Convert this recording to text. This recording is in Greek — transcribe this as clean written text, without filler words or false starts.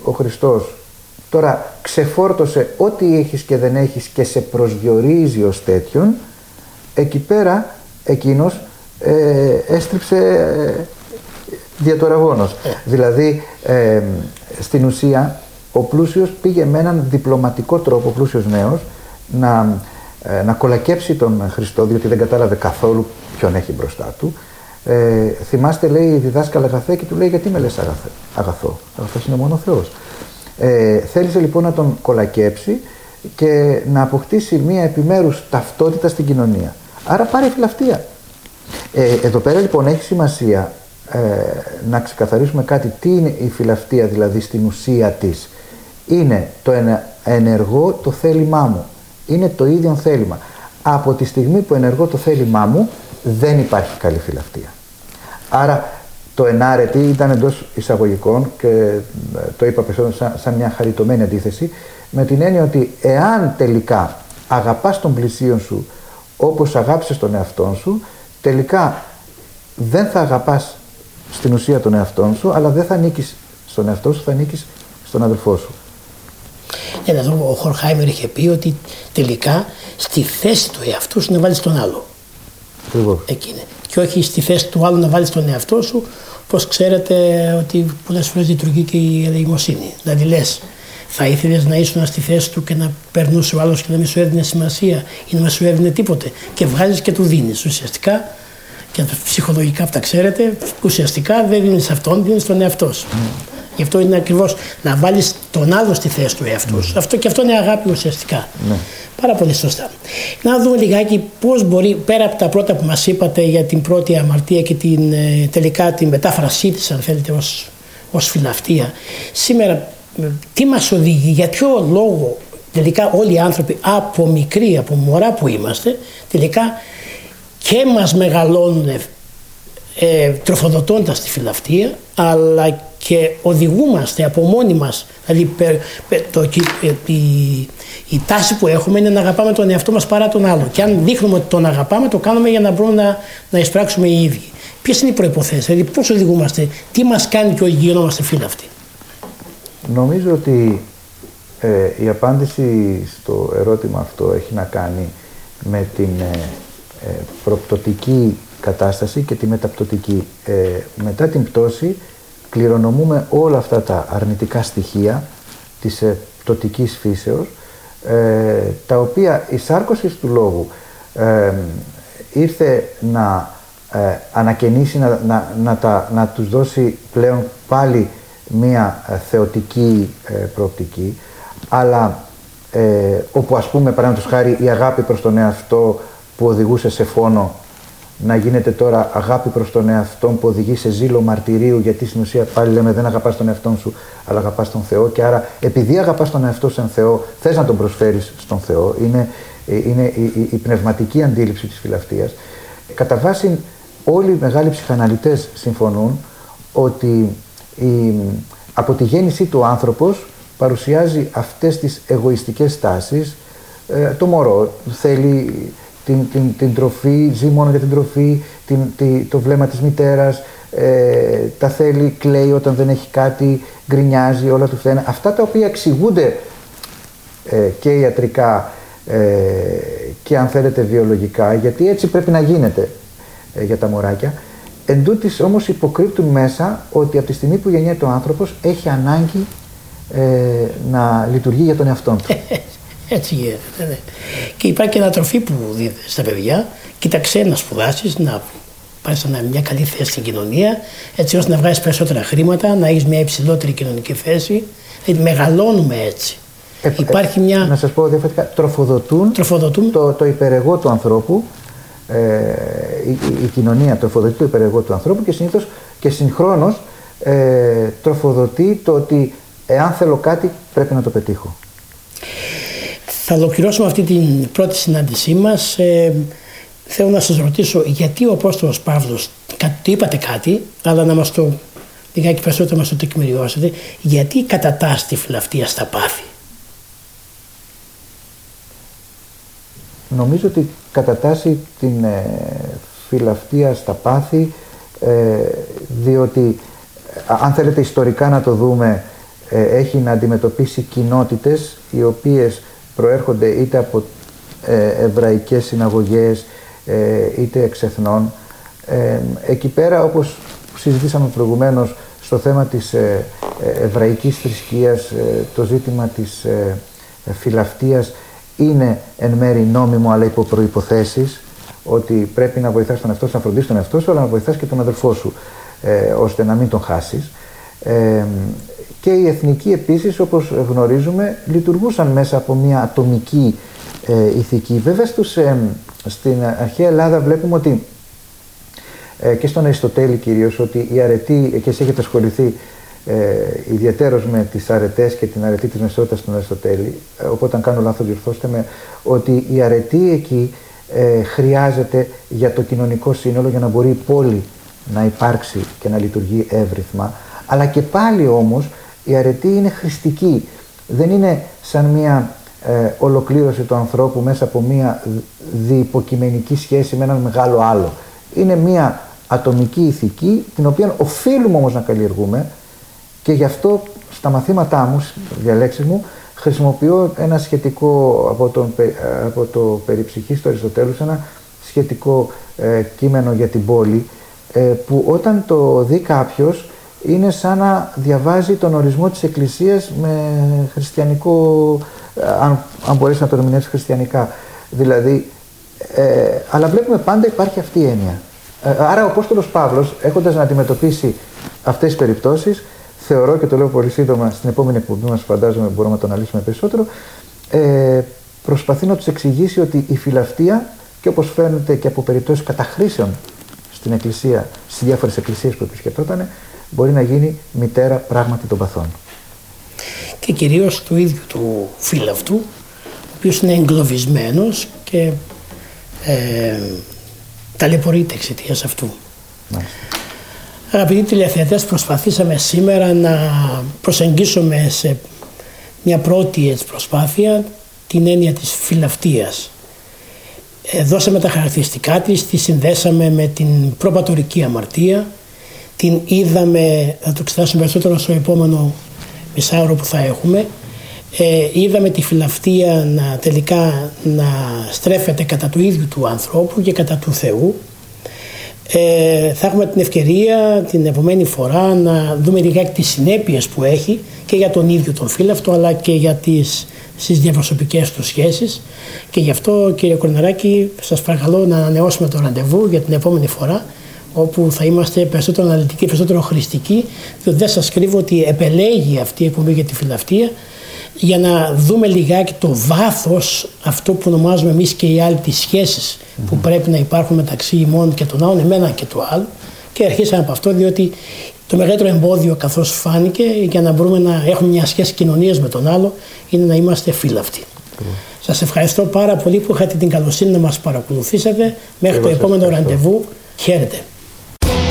ο Χριστός τώρα ξεφόρτωσε ό,τι έχεις και δεν έχεις και σε προσδιορίζει ως τέτοιον, εκεί πέρα εκείνος έστριψε διατοραγώνος. Δηλαδή στην ουσία ο πλούσιος πήγε με έναν διπλωματικό τρόπο, ο πλούσιος νέος, να κολακέψει τον Χριστό, διότι δεν κατάλαβε καθόλου ποιον έχει μπροστά του. Θυμάστε, λέει, η διδάσκαλα αγαθέ, και του λέει, γιατί με λες αγαθό? Αγαθός είναι μόνο ο Θεός. Θέλησε λοιπόν να τον κολακέψει και να αποκτήσει μία επιμέρους ταυτότητα στην κοινωνία. Άρα πάρε φιλαυτία. Εδώ πέρα λοιπόν έχει σημασία να ξεκαθαρίσουμε κάτι. Τι είναι η φιλαυτία δηλαδή στην ουσία της? Είναι το ενεργό το θέλημά μου. Είναι το ίδιο θέλημα. Από τη στιγμή που ενεργώ το θέλημά μου, δεν υπάρχει καλή φιλαυτία. Άρα το ενάρετη ήταν εντός εισαγωγικών και το είπα περισσότερο σαν μια χαριτωμένη αντίθεση, με την έννοια ότι εάν τελικά αγαπάς τον πλησίον σου όπως αγάπησες τον εαυτόν σου, τελικά δεν θα αγαπάς στην ουσία τον εαυτόν σου, αλλά δεν θα ανήκεις στον εαυτό σου, θα ανήκεις στον αδελφό σου. Ο Χορχάιμερ είχε πει ότι τελικά στη θέση του εαυτού σου να βάλεις τον άλλο. Ακριβώς. Εκείνη. Και όχι στη θέση του άλλου να βάλεις τον εαυτό σου, όπως ξέρετε ότι πολλές φορές λειτουργεί και η ελεημοσύνη. Δηλαδή λες, θα ήθελες να ήσουν στη θέση του και να περνούσε ο άλλος και να μην σου έδινε σημασία ή να μην σου έδινε τίποτε, και βγάζεις και του δίνεις. Ουσιαστικά, και ψυχολογικά αυτά ξέρετε, ουσιαστικά δεν δίνεις αυτόν, δίνεις τον εαυτό σου. Γι' αυτό είναι ακριβώς να βάλεις τον άλλο στη θέση του εαυτού σου. Αυτό και αυτό είναι αγάπη ουσιαστικά. Πάρα πολύ σωστά. Να δούμε λιγάκι πώς μπορεί, πέρα από τα πρώτα που μας είπατε για την πρώτη αμαρτία και τελικά την μετάφρασή της, αν θέλετε, ως φιλαυτία, σήμερα τι μας οδηγεί, για ποιο λόγο τελικά όλοι οι άνθρωποι από μικροί, από μωρά που είμαστε, τελικά και μας μεγαλώνουν τροφοδοτώντας τη φιλαυτία, αλλά και οδηγούμαστε από μόνοι μας. Δηλαδή η τάση που έχουμε είναι να αγαπάμε τον εαυτό μας παρά τον άλλο. Και αν δείχνουμε ότι τον αγαπάμε, το κάνουμε για να μπορούμε να εισπράξουμε οι ίδιοι. Ποιες είναι οι προϋποθέσεις, δηλαδή πώς οδηγούμαστε, τι μας κάνει και γινόμαστε φίλαυτοι? Νομίζω ότι η απάντηση στο ερώτημα αυτό έχει να κάνει με την προπτωτική κατάσταση και τη μεταπτωτική. Μετά την πτώση κληρονομούμε όλα αυτά τα αρνητικά στοιχεία της πτωτικής φύσεως, τα οποία η σάρκωση του λόγου ήρθε να ανακαινήσει, να τους δώσει πλέον πάλι μία θεωτική προοπτική, αλλά όπου, ας πούμε, παραδείγματος χάρη, η αγάπη προς τον εαυτό που οδηγούσε σε φόνο να γίνεται τώρα αγάπη προς τον εαυτό που οδηγεί σε ζήλο μαρτυρίου, γιατί στην ουσία πάλι λέμε δεν αγαπάς τον εαυτό σου, αλλά αγαπάς τον Θεό, και άρα επειδή αγαπάς τον εαυτό σαν Θεό, θες να τον προσφέρεις στον Θεό. Είναι η πνευματική αντίληψη της φιλαυτίας. Κατά βάση όλοι οι μεγάλοι ψυχαναλυτές συμφωνούν ότι από τη γέννησή του ο άνθρωπος παρουσιάζει αυτές τις εγωιστικές τάσεις. Το μωρό θέλει την τροφή, ζει μόνο για την τροφή, το βλέμμα της μητέρας, τα θέλει, κλαίει όταν δεν έχει κάτι, γκρινιάζει, όλα του φταίνε. Αυτά τα οποία εξηγούνται και ιατρικά και, αν θέλετε, βιολογικά, γιατί έτσι πρέπει να γίνεται για τα μωράκια. Εν τούτοις όμως υποκρύπτουν μέσα ότι από τη στιγμή που γεννιέται ο άνθρωπος έχει ανάγκη να λειτουργεί για τον εαυτόν του. Έτσι γίνεται. Ναι. Και υπάρχει και ανατροφή που δίδεται στα παιδιά. Κοίταξε να σπουδάσεις, να πάρεις μια καλή θέση στην κοινωνία, έτσι ώστε να βγάλεις περισσότερα χρήματα, να έχεις μια υψηλότερη κοινωνική θέση. Δηλαδή μεγαλώνουμε έτσι. Υπάρχει μια... Να σας πω διαφορετικά, τροφοδοτούν. Το υπερεγώ του ανθρώπου. Η κοινωνία τροφοδοτεί το υπερεγώ του ανθρώπου και συνήθως και συγχρόνως τροφοδοτεί το ότι εάν θέλω κάτι πρέπει να το πετύχω. Θα ολοκληρώσουμε αυτή την πρώτη συνάντησή μας. Θέλω να σας ρωτήσω γιατί ο Απόστολος Παύλος, το είπατε κάτι, αλλά να μας το λιγάκι περισσότερο μας το τεκμηριώσετε, γιατί κατατάσσει τη φιλαυτία στα πάθη? Νομίζω ότι κατατάσσει την φιλαυτία στα πάθη, διότι αν θέλετε ιστορικά να το δούμε, έχει να αντιμετωπίσει κοινότητες οι οποίες προέρχονται είτε από εβραϊκές συναγωγές είτε εξ-εθνών. Εκεί πέρα, όπως συζητήσαμε προηγουμένως στο θέμα της εβραϊκής θρησκείας, το ζήτημα της φιλαυτίας είναι εν μέρει νόμιμο, αλλά υπό προϋποθέσεις, ότι πρέπει να βοηθάς τον εαυτό σου, να φροντίσεις τον εαυτό σου, αλλά να βοηθάς και τον αδελφό σου, ώστε να μην τον χάσεις. Και οι εθνικοί επίσης, όπως γνωρίζουμε, λειτουργούσαν μέσα από μια ατομική ηθική. Βέβαια στην αρχαία Ελλάδα βλέπουμε ότι και στον Αριστοτέλη κυρίως, ότι η αρετή, και εσύ έχετε ασχοληθεί ιδιαίτερος με τις αρετές και την αρετή της μεσότητας στον Αριστοτέλη, οπότε αν κάνω λάθος διορθώστε με, ότι η αρετή εκεί χρειάζεται για το κοινωνικό σύνολο, για να μπορεί η πόλη να υπάρξει και να λειτουργεί εύρυθμα. Αλλά και πάλι όμως η αρετή είναι χρηστική, δεν είναι σαν μια ολοκλήρωση του ανθρώπου μέσα από μια διυποκειμενική σχέση με έναν μεγάλο άλλο. Είναι μια ατομική ηθική, την οποία οφείλουμε όμως να καλλιεργούμε, και γι' αυτό στα μαθήματά μου, διαλέξεις μου, χρησιμοποιώ ένα σχετικό από το Περιψυχής του Αριστοτέλου, ένα σχετικό κείμενο για την πόλη, που όταν το δει κάποιος είναι σαν να διαβάζει τον ορισμό της Εκκλησίας με χριστιανικό, αν μπορείς να το ερμηνεύσεις χριστιανικά. Δηλαδή, αλλά βλέπουμε πάντα υπάρχει αυτή η έννοια. Άρα ο Απόστολος Παύλος, έχοντας να αντιμετωπίσει αυτές τις περιπτώσεις, θεωρώ, και το λέω πολύ σύντομα, στην επόμενη εκπομπή μας φαντάζομαι μπορούμε να το αναλύσουμε περισσότερο, προσπαθεί να τους εξηγήσει ότι η φιλαυτία, και όπως φαίνεται και από περιπτώσεις καταχρήσεων στην Εκκλησία, στις διάφορες εκκλησίες που επισκεπτόταν, μπορεί να γίνει μητέρα πράγματι των παθών. Και κυρίως του ίδιου του φιλαυτού, ο οποίος είναι εγκλωβισμένος και ταλαιπωρείται εξαιτίας αυτού. Μάλιστα. Αγαπητοί τηλεθεατές, προσπαθήσαμε σήμερα να προσεγγίσουμε σε μια πρώτη προσπάθεια την έννοια της φιλαυτίας. Δώσαμε τα χαρακτηριστικά της, τη συνδέσαμε με την προπατορική αμαρτία, την είδαμε, θα το εξετάσουμε περισσότερο στο επόμενο μισάωρο που θα έχουμε, είδαμε τη φιλαυτία τελικά να στρέφεται κατά του ίδιου του ανθρώπου και κατά του Θεού. Θα έχουμε την ευκαιρία την επομένη φορά να δούμε λιγάκι τις συνέπειες που έχει και για τον ίδιο τον φίλαυτο, αλλά και για στις διαπροσωπικές του σχέσεις. Και γι' αυτό, κύριε Κορναράκη, σας παρακαλώ να ανανεώσουμε το ραντεβού για την επόμενη φορά, όπου θα είμαστε περισσότερο αναλυτικοί, περισσότερο χρηστικοί, διότι δεν σας κρύβω ότι επελέγει αυτή η εκπομπή για τη φιλαυτία, για να δούμε λιγάκι το βάθος, αυτό που ονομάζουμε εμείς και οι άλλοι, τις σχέσεις που πρέπει να υπάρχουν μεταξύ ημών και των άλλων, εμένα και του άλλου. Και αρχίσαμε από αυτό, διότι το μεγαλύτερο εμπόδιο, καθώς φάνηκε, για να μπορούμε να έχουμε μια σχέση κοινωνίας με τον άλλο, είναι να είμαστε φίλαυτοι. Σας ευχαριστώ πάρα πολύ που είχατε την καλοσύνη να μας παρακολουθήσετε. Μέχρι το επόμενο ραντεβού. Χαίρετε.